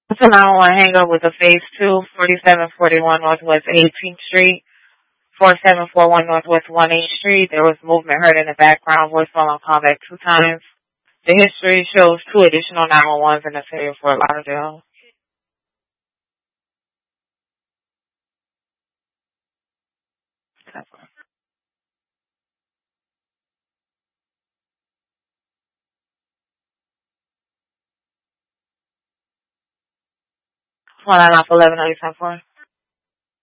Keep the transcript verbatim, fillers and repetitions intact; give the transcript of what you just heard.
So now I want to hang up with the phase two, forty-seven forty-one Northwest eighteenth Street, forty-seven forty-one Northwest eighth Street. There was movement heard in the background. Voicemail on callback two times. The history shows two additional nine one ones in the city of Fort Lauderdale. One nine off eleven ninety-seven four.